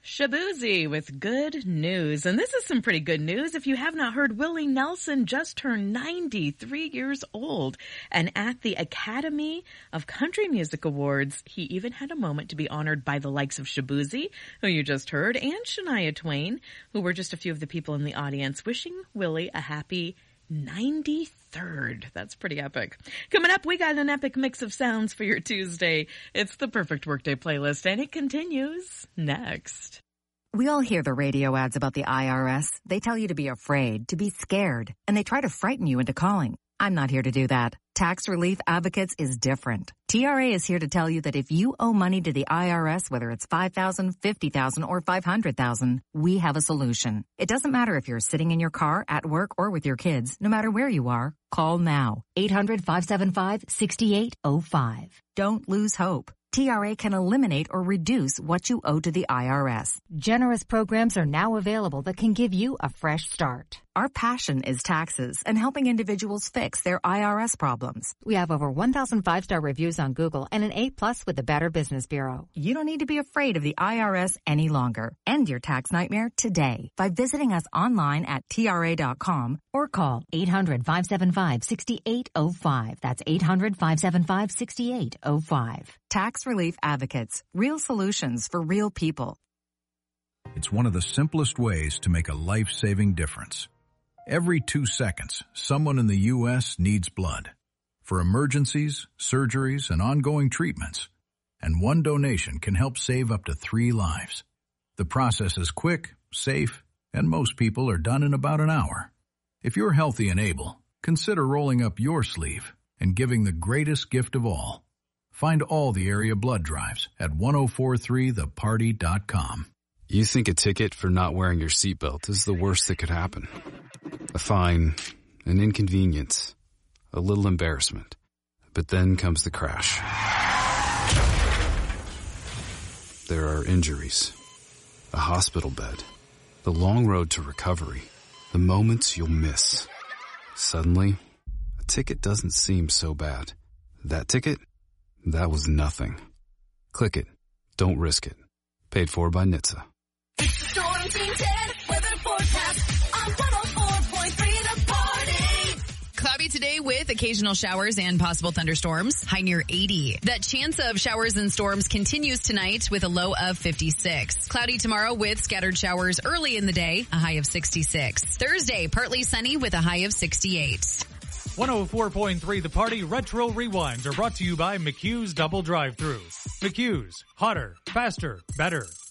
Shaboozey with good news. And this is some pretty good news. If you have not heard, Willie Nelson just turned 93 years old. And at the Academy of Country Music Awards, he even had a moment to be honored by the likes of Shaboozey, who you just heard, and Shania Twain, who were just a few of the people in the audience wishing Willie a happy 93rd. That's pretty epic. Coming up, we got an epic mix of sounds for your Tuesday. It's the perfect workday playlist, and it continues next. We all hear the radio ads about the IRS. They tell you to be afraid, to be scared, and they try to frighten you into calling. I'm not here to do that. Tax Relief Advocates is different. TRA is here to tell you that if you owe money to the IRS, whether it's $5,000, $50,000, or $500,000, we have a solution. It doesn't matter if you're sitting in your car, at work, or with your kids. No matter where you are, call now. 800-575-6805. Don't lose hope. TRA can eliminate or reduce what you owe to the IRS. Generous programs are now available that can give you a fresh start. Our passion is taxes and helping individuals fix their IRS problems. We have over 1,000 five-star reviews on Google and an A+ with the Better Business Bureau. You don't need to be afraid of the IRS any longer. End your tax nightmare today by visiting us online at TRA.com or call 800-575-6805. That's 800-575-6805. Tax Relief Advocates. Real solutions for real people. It's one of the simplest ways to make a life-saving difference. Every 2 seconds, someone in the U.S. needs blood for emergencies, surgeries, and ongoing treatments. And one donation can help save up to 3 lives. The process is quick, safe, and most people are done in about an hour. If you're healthy and able, consider rolling up your sleeve and giving the greatest gift of all. Find all the area blood drives at 1043theparty.com. You think a ticket for not wearing your seatbelt is the worst that could happen. A fine, an inconvenience, a little embarrassment. But then comes the crash. There are injuries, a hospital bed, the long road to recovery, the moments you'll miss. Suddenly, a ticket doesn't seem so bad. That ticket? That was nothing. Click it. Don't risk it. Paid for by NHTSA. It's the Storm Team 10 weather forecast on 104.3 The Party. Cloudy today with occasional showers and possible thunderstorms. High near 80. That chance of showers and storms continues tonight with a low of 56. Cloudy tomorrow with scattered showers early in the day, a high of 66. Thursday, partly sunny with a high of 68. 104.3 The Party Retro Rewinds are brought to you by McHugh's Double Drive-Thru. McHugh's. Hotter, faster, better.